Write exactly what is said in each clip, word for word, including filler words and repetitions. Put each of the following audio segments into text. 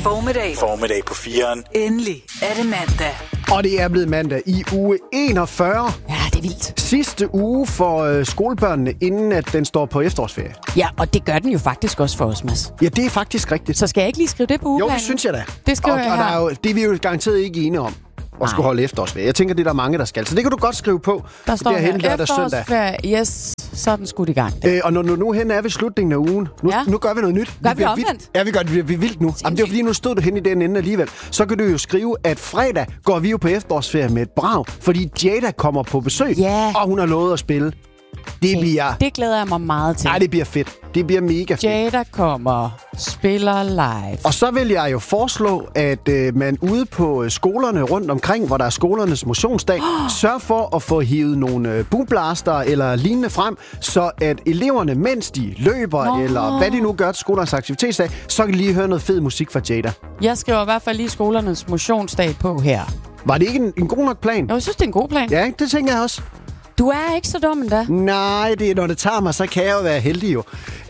Formiddag. Formiddag på fireren. Endelig er det mandag. Og det er blevet mandag i uge enogfyrre. Ja, det er vildt. Sidste uge for øh, skolebørnene, inden at den står på efterårsferie. Ja, og det gør den jo faktisk også for os, Mads. Ja, det er faktisk rigtigt. Så skal jeg ikke lige skrive det på ugeplanen? Jo, det synes jeg da. Det skriver og, jeg og her. der er jo, det er vi jo garanteret ikke enige om. Og skulle holde efterårsferie. Jeg tænker, det er der mange, der skal. Så det kan du godt skrive på. Der står derhen her, lørdag søndag. efterårsferie, yes, så er den skudt i gang. Øh, og når nu, nu hen er ved slutningen af ugen, nu, Ja. nu gør vi noget nyt. Gør vi bliver omvendt? vildt. Ja, vi gør det. Vi bliver vildt nu. Jamen, det var fordi, nu stod du hen i den ende alligevel. Så kan du jo skrive, at fredag går vi jo på efterårsferie med et brag, fordi Jada kommer på besøg, Ja. og hun har lovet at spille. Det Okay, bliver... Det glæder jeg mig meget til. Ej, det bliver fedt. Det bliver mega fedt. Jada kommer, spiller live. Og så vil jeg jo foreslå, at øh, man ude på øh, skolerne rundt omkring, hvor der er skolernes motionsdag, oh. sørger for at få hivet nogle øh, boomblaster eller lignende frem, så at eleverne, mens de løber, Nå. eller hvad de nu gør til skolernes aktivitetsdag, så kan de lige høre noget fed musik fra Jada. Jeg skriver i hvert fald lige skolernes motionsdag på her. Var det ikke en, en god nok plan? Jo, jeg synes, det er en god plan. Ja, det tænker jeg også. Du er ikke så dum endda. Nej, det er, når det tager mig, så kan jeg jo være heldig jo.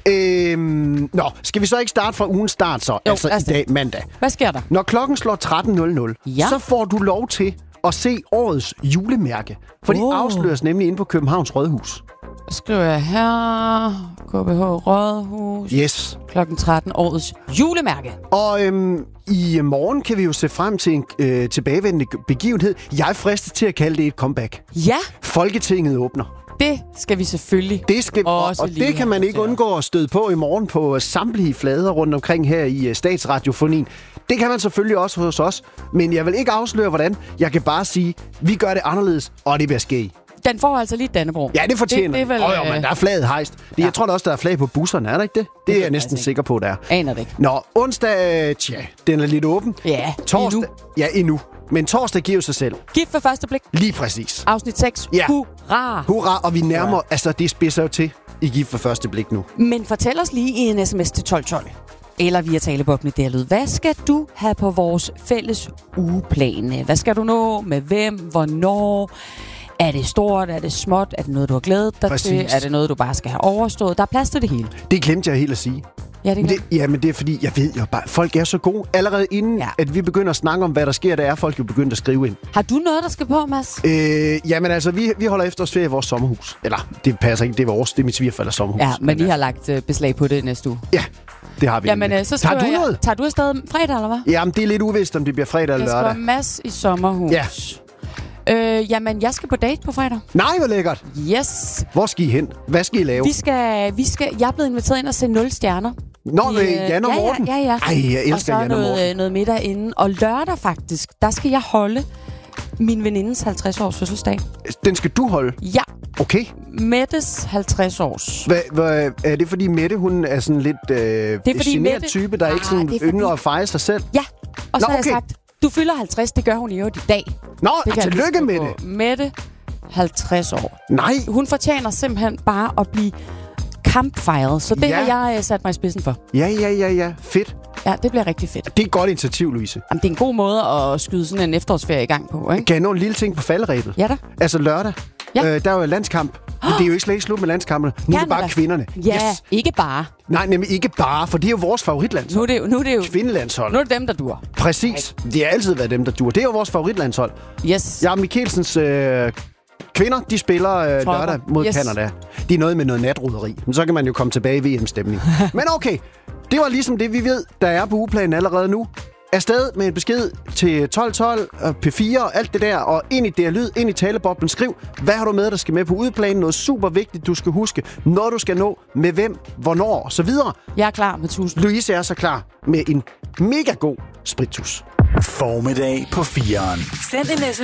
Øhm, nå, skal vi så ikke starte fra ugens start så? Jo, altså lad os i dag, mandag. Hvad sker der? Når klokken slår tretten nul nul, Ja. så får du lov til at se årets julemærke. For de Oh. afsløres nemlig inde på Københavns Rådhus. Så skriver jeg her, K B H Rådhus, Yes. klokken tretten, årets julemærke. Og øhm, i morgen kan vi jo se frem til en øh, tilbagevendende begivenhed. Jeg er fristet til at kalde det et comeback. Ja, Folketinget åbner. det skal vi selvfølgelig. Det skal, og, Også og lige det kan man ikke have undgå at støde på i morgen på samtlige flader rundt omkring her i uh, Statsradiofonien. Det kan man selvfølgelig også hos os, men jeg vil ikke afsløre, hvordan. Jeg kan bare sige, vi gør det anderledes, og det bliver ske. Den får altså lige Dannebrog. Ja, det fortjener det, det er vel, oh, jo, men der er flaget hejst. Det, ja. Jeg tror da også, der er flag på busserne, er der ikke det? Det, det er jeg næsten ikke. sikker på, der er. Aner det ikke. Nå, onsdag, tja, den er lidt åben. Ja, Torsdag, endnu. Ja, endnu. Men torsdag giver sig selv. Gift ved første blik. Lige præcis. Afsnit seks. Ja. Hurra. Hurra, og vi nærmer, altså det spidser jo til i gift for første blik nu. Men fortæl os lige i en sms til tolv tolv. Eller via taleboblen der lyd. Hvad skal du have på vores fælles ugeplan? Hvad skal du nå? Med hvem? Hvornår? Er det stort? Er det småt? Er det noget, du har glædet dig Præcis. til? Er det noget, du bare skal have overstået? Der er plads til det hele. Det glemte jeg helt at sige. Ja, det, Men det, ja, men det er fordi, jeg ved jo bare, folk er så gode. Allerede inden, Ja. ja. at vi begynder at snakke om, hvad der sker, der er folk jo begyndt at skrive ind. Har du noget, der skal på, Mads? Øh, jamen altså, vi, vi holder efterårsferie i vores sommerhus. Eller, det passer ikke, det er vores, det er mit svigerforældres sommerhus. Ja, men vi øh, har lagt uh, beslag på det næste uge. Ja, det har vi. Jamen, nemlig. øh, så Tager skriver du jeg, noget? Tager du afsted fredag, eller hvad? Jamen, det er lidt uvist, om det bliver fredag eller Jeg lørdag. skriver Mads i sommerhus. Ja. Øh, jamen, jeg skal på date på fredag. Nej, hvor lækkert. Yes. Hvor skal I hen? Hvad skal I lave? Vi skal, vi skal, jeg er blevet inviteret ind og se nul stjerner. Nå, I, med øh, Jan og ja, Morten? Ja, ja, ja. Ej, jeg elsker og så Jan og noget, Morten. øh, noget middag inden. Og lørdag faktisk, der skal jeg holde min venindes halvtreds års fødselsdag. Den skal du holde? Ja, Okay. Mettes halvtreds års. Hvad, hvad, er det fordi Mette, hun er sådan lidt øh, fordi genert Mette- type, der Ah, ikke sådan det er fordi- yngre og fejrer sig selv? Ja, og så Nå, har okay. jeg sagt, du fylder halvtreds, det gør hun i øvrigt i dag. Nå, Det kan jeg tillykke lige med skrive det. på. Mette, halvtreds år. Nej, Hun fortjener simpelthen bare at blive kampfejret, så det Ja. har jeg uh, sat mig i spidsen for. ja, ja, ja, ja. Fedt. Ja, det bliver rigtig fedt. Det er et godt initiativ, Louise. Jamen, det er en god måde at skyde sådan en efterårsferie i gang på, ikke? Kan jeg nå en lille ting på falderæbet? Ja da. Altså lørdag. Ja. Øh, der er jo landskamp. Men det er jo ikke slet ikke slut med landskampene. Nu er det bare Canada. kvinderne. Ja, Yes. ikke bare. Nej, nemlig ikke bare, for det er jo vores favoritlandshold. Nu er det jo, nu er det jo Kvindelandshold. nu er det dem, der dur. Præcis. Det har altid været dem, der dur. Det er jo vores favoritlandshold. Yes. Ja, Mikkelsens øh, kvinder, de spiller øh, Tropper. lørdag mod Yes. Canada. Det er noget med noget natroderi. Men så kan man jo komme tilbage i V M-stemning. Men okay, det var ligesom det, vi ved, der er på ugeplanen allerede nu. Afsted med en besked til tolv tolv, P fire og alt det der, og ind i det lyd, ind i taleboblen. Skriv, hvad har du med, der skal med på ugeplanen? Noget super vigtigt, du skal huske. Når du skal nå, med hvem, hvornår og så videre. Jeg er klar med tusind. Louise er så klar med en mega god spritus. Formiddag på fireren. Send en